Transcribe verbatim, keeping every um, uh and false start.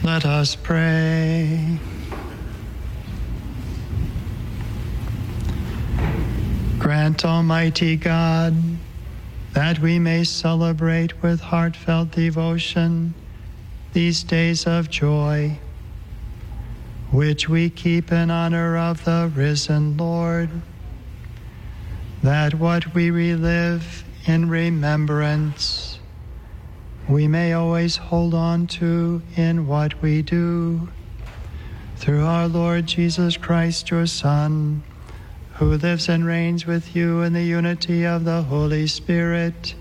Let us pray. Grant, Almighty God, that we may celebrate with heartfelt devotion these days of joy, which we keep in honor of the risen Lord, that what we relive in remembrance we may always hold on to in what we do. Through our Lord Jesus Christ, your Son, who lives and reigns with you in the unity of the Holy Spirit,